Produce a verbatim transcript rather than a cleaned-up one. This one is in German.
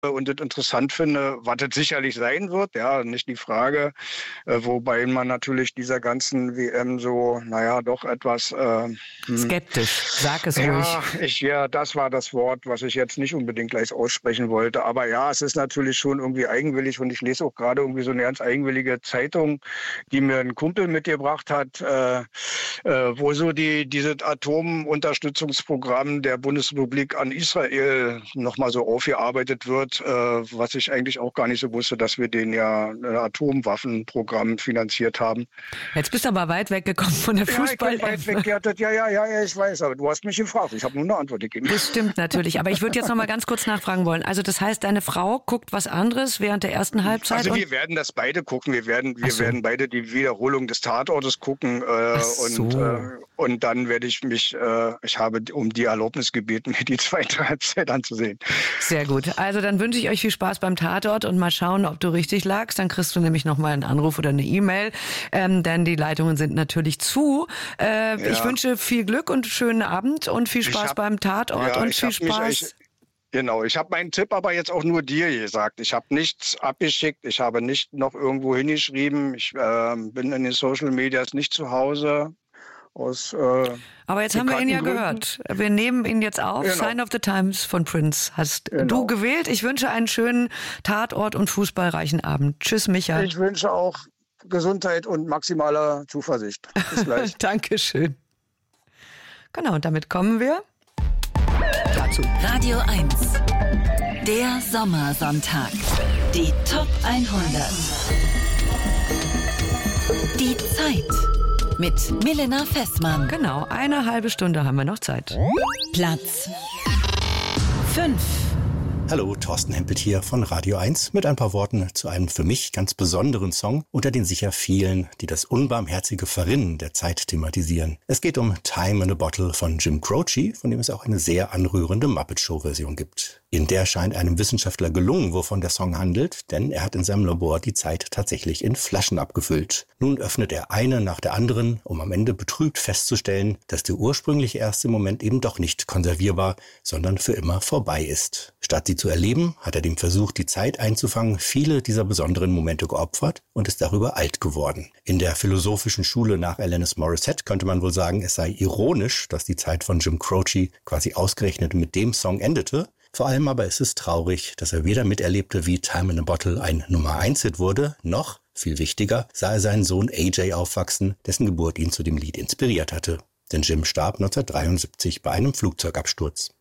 und das interessant finde, was das sicherlich sein wird, ja, nicht die Frage, äh, wobei man natürlich dieser ganzen W M so, naja, doch etwas... Äh, skeptisch, sag es ja, ruhig. Ich, ja, das war das Wort, was ich jetzt nicht unbedingt gleich aussprechen wollte, aber ja, es ist natürlich schon irgendwie eigenwillig und ich lese auch gerade irgendwie so eine ganz eigenwillige Zeitung, die mir ein Kumpel mitgebracht hat, äh, äh, wo so die dieses Atomunterstützungsprogramm der Bundesrepublik an Israel nochmal so aufgearbeitet wird, äh, was ich eigentlich auch gar nicht so wusste, dass wir den ja ein Atomwaffenprogramm finanziert haben. Jetzt bist du aber weit weggekommen von der Fußball. Ja, ich bin weit weg, ja, ja, ja, ja, ich weiß, aber du hast mich gefragt. Ich habe nur eine Antwort gegeben. Das stimmt natürlich, aber ich würde jetzt noch mal ganz kurz nachfragen wollen. Also das heißt, deine Frau guckt was anderes während der ersten Halbzeit? Also wir werden das beide gucken. Wir werden, wir so. werden beide die Wiederholung des Tatortes gucken. Äh, so. und, äh, und dann werde ich mich, äh, ich habe um die Erlaubnis gebeten, mir die zweite Halbzeit anzusehen. Sehr gut. Also dann wünsche ich euch viel Spaß beim Tatort und mal schauen, ob du richtig lagst. Dann kriegst du nämlich noch mal einen Anruf oder eine E-Mail, ähm, denn die Leitungen sind natürlich zu. Äh, ja. Ich wünsche viel Glück und schönen Abend und viel Spaß hab, beim Tatort ja, und viel Spaß. Mich, ich, genau, ich habe meinen Tipp aber jetzt auch nur dir gesagt. Ich habe nichts abgeschickt, ich habe nicht noch irgendwo hingeschrieben. Ich äh, bin in den Social Medias nicht zu Hause. Aus, äh, aber jetzt haben wir ihn ja Gründen. gehört. Wir nehmen ihn jetzt auf. Genau. Sign of the Times von Prince hast genau. du gewählt. Ich wünsche einen schönen Tatort und fußballreichen Abend. Tschüss, Micha. Ich wünsche auch Gesundheit und maximaler Zuversicht. Bis gleich. Dankeschön. Genau, und damit kommen wir dazu. Radio eins. Der Sommersonntag. Die Top hundert. Die Zeit. Mit Milena Fessmann. Genau, eine halbe Stunde haben wir noch Zeit. Platz fünf. Hallo, Thorsten Hempelt hier von Radio eins mit ein paar Worten zu einem für mich ganz besonderen Song unter den sicher vielen, die das unbarmherzige Verrinnen der Zeit thematisieren. Es geht um Time in a Bottle von Jim Croce, von dem es auch eine sehr anrührende Muppet-Show-Version gibt. In der scheint einem Wissenschaftler gelungen, wovon der Song handelt, denn er hat in seinem Labor die Zeit tatsächlich in Flaschen abgefüllt. Nun öffnet er eine nach der anderen, um am Ende betrübt festzustellen, dass der ursprüngliche erste Moment eben doch nicht konservierbar, sondern für immer vorbei ist. Statt sie zu erleben, hat er dem Versuch, die Zeit einzufangen, viele dieser besonderen Momente geopfert und ist darüber alt geworden. In der philosophischen Schule nach Alanis Morissette könnte man wohl sagen, es sei ironisch, dass die Zeit von Jim Croce quasi ausgerechnet mit dem Song endete. Vor allem aber ist es traurig, dass er weder miterlebte, wie Time in a Bottle ein Nummer eins Hit wurde, noch, viel wichtiger, sah er seinen Sohn A J aufwachsen, dessen Geburt ihn zu dem Lied inspiriert hatte. Denn Jim starb neunzehnhundertdreiundsiebzig bei einem Flugzeugabsturz.